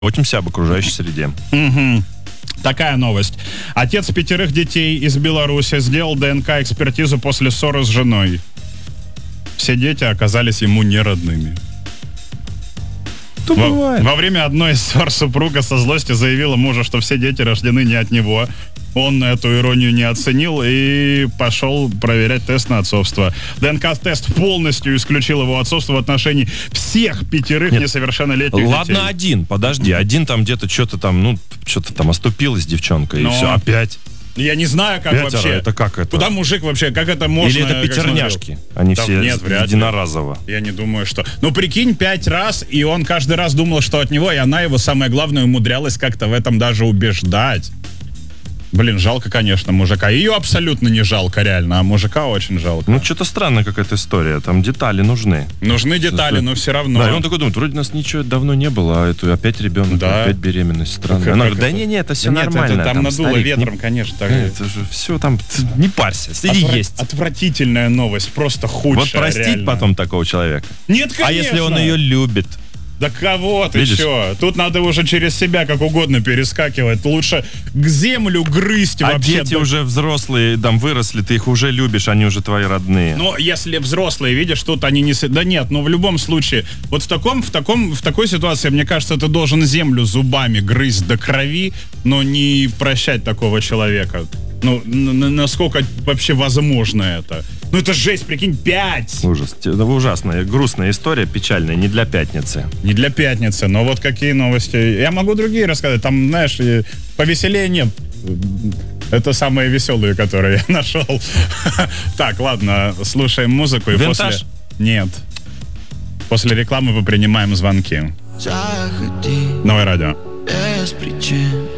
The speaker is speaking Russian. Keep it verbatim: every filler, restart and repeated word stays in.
Заботимся об окружающей среде. Угу. Такая новость. Отец пятерых детей из Беларуси сделал ДНК-экспертизу после ссоры с женой. Все дети оказались ему неродными. Во, во время одной из ссор супруга со злости заявила мужу, что все дети рождены не от него. Он эту иронию не оценил и пошел проверять тест на отцовство. ДНК-тест полностью исключил его отцовство в отношении всех пятерых Нет. несовершеннолетних Ладно, детей. один, подожди. Один там где-то что-то там, ну, что-то там оступилась девчонка, и Но... все, опять. Я не знаю, как Пятеро, вообще. Это как это? Куда мужик вообще, как это можно? Или это пятерняшки? Они да, все нет, единоразово. Я не думаю, что... Ну, прикинь, пять раз, и он каждый раз думал, что от него, и она его, самое главное, умудрялась как-то в этом даже убеждать. Блин, жалко, конечно, мужика. Ее абсолютно не жалко, реально, а мужика очень жалко. Ну, что-то странная какая-то история. Там детали нужны. Нужны детали, но все равно. Да, и он такой думает, вроде нас ничего давно не было, а это опять ребенок, да. опять беременность. Странно. Как, Она как говорит, да это? не-не, это все да нормально. Нет, это, там, там надуло старик, ветром, не... конечно. Так... Это же все там, не парься, сиди Отвра... есть. Отвратительная новость, просто худшая. Вот простить реально. Потом такого человека? Нет, конечно. А если он ее любит? Да кого ты Видишь? чё? Тут надо уже через себя как угодно перескакивать. Лучше к землю грызть а вообще. дети да... уже взрослые, там выросли, ты их уже любишь, они уже твои родные. Но если взрослые, видишь, тут они не... Да нет, но в любом случае, вот в таком, в таком, в такой ситуации, мне кажется, ты должен землю зубами грызть до крови, но не прощать такого человека. Ну, насколько вообще возможно это? Ну, это жесть, прикинь, пять! Ужас. Это ужасная, грустная история, печальная, не для пятницы. Не для пятницы, но вот какие новости. Я могу другие рассказать, там, знаешь, повеселее нет. Это самые веселые, которые я нашел. Так, ладно, слушаем музыку. И Винтаж? после... Нет. После рекламы мы принимаем звонки. Новое радио. Без причин